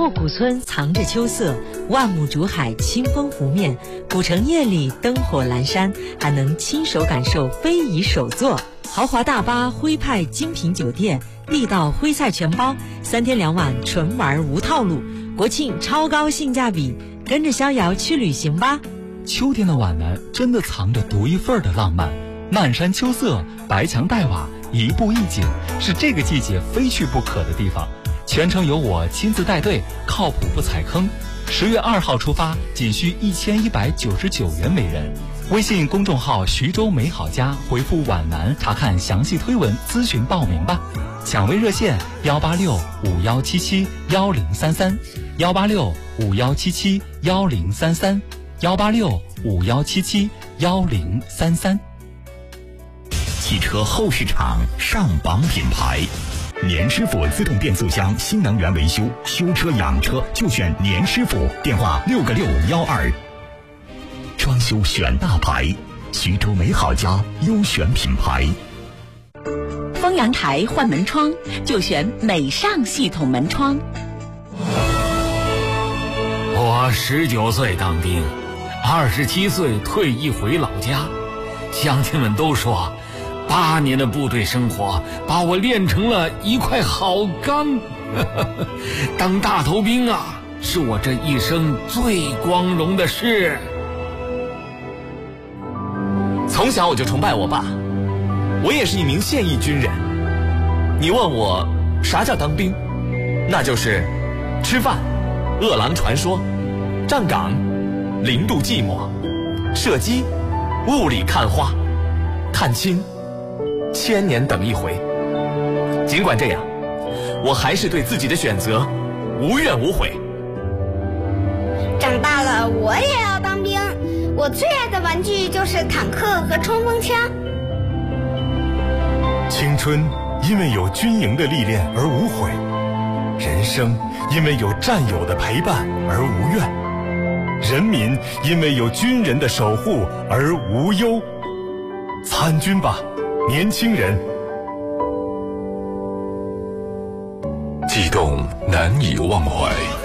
卧古村藏着秋色，万亩竹海清风拂面，古城夜里灯火阑珊，还能亲手感受非遗手作。豪华大巴、徽派精品酒店、地道徽菜全包，3天2晚纯玩无套路，国庆超高性价比，跟着逍遥去旅行吧。 秋天的皖南真的藏着独一份的浪漫，漫山秋色，白墙黛瓦，一步一景，是这个季节非去不可的地方。全程由我亲自带队，靠谱不踩坑。10月2号出发，仅需1199元每人。微信公众号徐州美好家回复皖南查看详细推文咨询报名吧。抢位热线18651771033，18651771033，18651771033。 汽车后市场上榜品牌，年师傅自动变速箱新能源维修，修车养车就选年师傅，电话6个612。装修选大牌，徐州美好家优选品牌。 丰阳台换门窗就选美尚系统门窗。 我19岁当兵，27岁退役回老家，乡亲们都说8年的部队生活把我练成了一块好钢。当大头兵啊，是我这一生最光荣的事。 从小我就崇拜我爸，我也是一名现役军人。你问我啥叫当兵，那就是吃饭、饿狼传说、站岗、0度寂寞、射击、雾里看花、探亲、千年等一回。尽管这样，我还是对自己的选择无怨无悔。 长大了我也要当兵，我最爱的玩具就是坦克和冲锋枪。 青春因为有军营的历练而无悔，人生因为有战友的陪伴而无怨，人民因为有军人的守护而无忧。参军吧，年轻人！ 悸动难以忘怀，